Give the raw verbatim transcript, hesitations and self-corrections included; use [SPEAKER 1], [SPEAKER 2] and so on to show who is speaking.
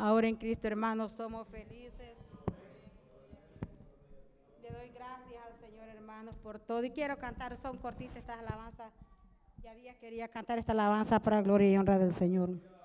[SPEAKER 1] Ahora en Cristo, hermanos, somos felices. Le doy gracias al Señor, hermanos, por todo. Y quiero cantar, son cortitas estas alabanzas. Ya día quería cantar esta alabanza para gloria y honra del Señor.